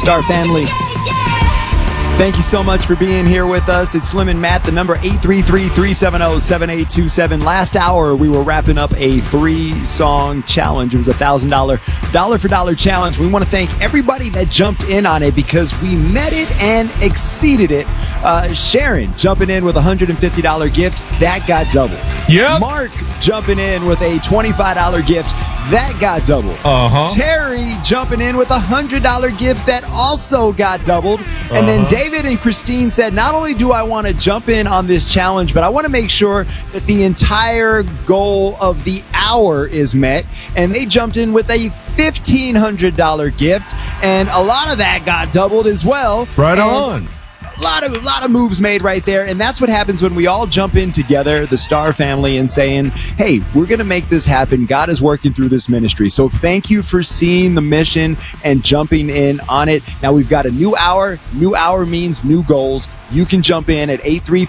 Star family, thank you so much for being here with us. It's Slim and Matt, the number 833-370-7827. Last hour, we were wrapping up a 3-song challenge. It was a $1,000 dollar-for-dollar challenge. We want to thank everybody that jumped in on it because we met it and exceeded it. Sharon jumping in with a $150 gift. That got doubled. Yep. Mark jumping in with a $25 gift. That got doubled. Terry jumping in with a $100 gift. That also got doubled. And then David and Christine said, not only do I want to jump in on this challenge, but I want to make sure that the entire goal of the hour is met. And they jumped in with a $1,500 gift. And a lot of that got doubled as well. Right on. A lot of moves made right there, and that's what happens when we all jump in together, the Star family, and saying, hey, we're going to make this happen. God is working through this ministry. So thank you for seeing the mission and jumping in on it. Now we've got a new hour. New hour means new goals. You can jump in at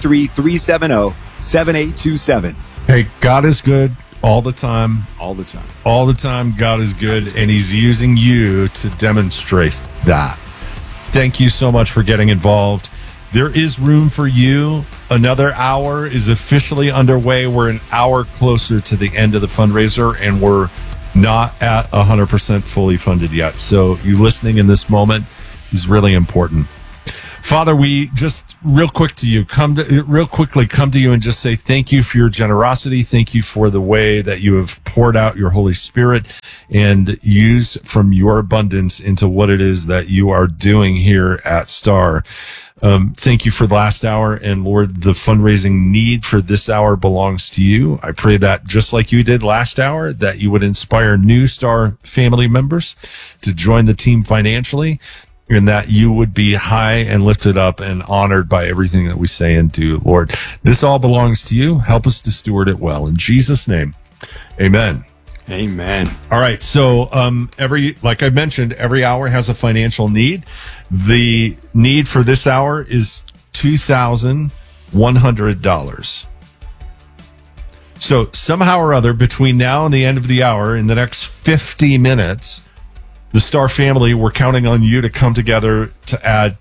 833-370-7827. Hey, God is good all the time. All the time. All the time, God is good, and He's using you to demonstrate that. Thank you so much for getting involved. There is room for you. Another hour is officially underway. We're an hour closer to the end of the fundraiser, and we're not at 100% fully funded yet. So you listening in this moment is really important. Father, we just real quickly come to you and just say thank you for your generosity. Thank you for the way that you have poured out your Holy Spirit and used from your abundance into what it is that you are doing here at Star. Thank you for the last hour. And Lord, the fundraising need for this hour belongs to you. I pray that just like you did last hour, that you would inspire new Star family members to join the team financially, and that you would be high and lifted up and honored by everything that we say and do. Lord, this all belongs to you. Help us to steward it well. In Jesus' name, amen. Amen. All right. So, like I mentioned, every hour has a financial need. The need for this hour is $2,100. So somehow or other, between now and the end of the hour, in the next 50 minutes, the Star family, we're counting on you to come together to add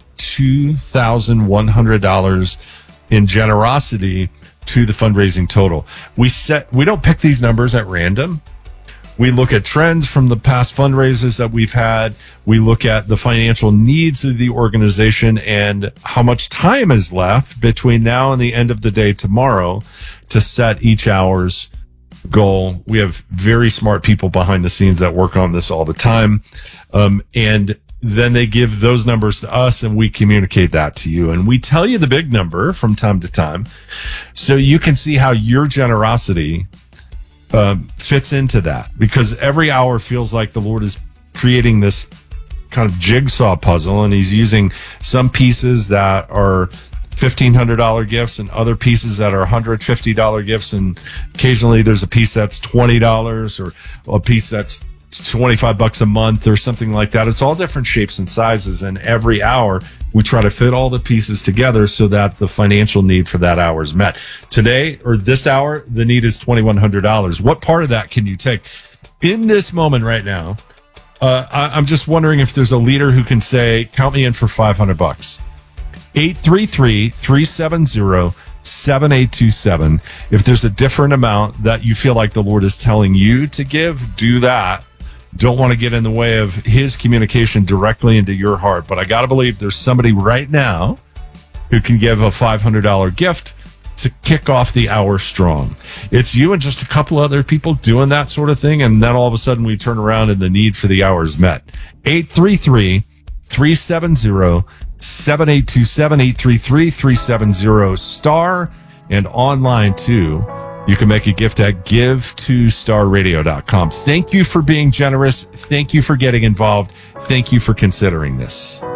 $2,100 in generosity to the fundraising total. We don't pick these numbers at random. We look at trends from the past fundraisers that we've had. We look at the financial needs of the organization and how much time is left between now and the end of the day tomorrow to set each hour's goal. We have very smart people behind the scenes that work on this all the time. And then they give those numbers to us and we communicate that to you. And we tell you the big number from time to time so you can see how your generosity fits into that, because every hour feels like the Lord is creating this kind of jigsaw puzzle, and He's using some pieces that are $1,500 gifts and other pieces that are $150 gifts, and occasionally there's a piece that's $20 or a piece that's $25 a month or something like that. It's all different shapes and sizes, and every hour we try to fit all the pieces together so that the financial need for that hour is met. Today, or this hour, the need is $2,100. What part of that can you take? In this moment right now, I'm just wondering if there's a leader who can say, count me in for $500. 833-370-7827. If there's a different amount that you feel like the Lord is telling you to give, do that. Don't want to get in the way of His communication directly into your heart. But I got to believe there's somebody right now who can give a $500 gift to kick off the hour strong. It's you and just a couple other people doing that sort of thing. And then all of a sudden we turn around and the need for the hour is met. 833-370-7827, 833-370-STAR, and online too. You can make a gift at give2starradio.com. Thank you for being generous. Thank you for getting involved. Thank you for considering this.